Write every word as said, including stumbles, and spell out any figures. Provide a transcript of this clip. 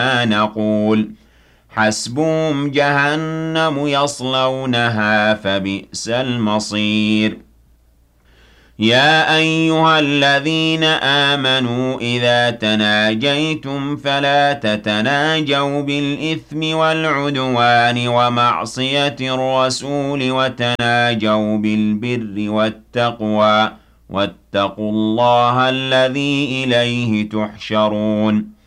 نقول حسبهم جهنم يصلونها فبئس المصير يا أيها الذين آمنوا إذا تناجيتم فلا تتناجوا بالإثم والعدوان ومعصية الرسول وتناجوا بالبر والتقوى واتقوا الله الذي إليه تحشرون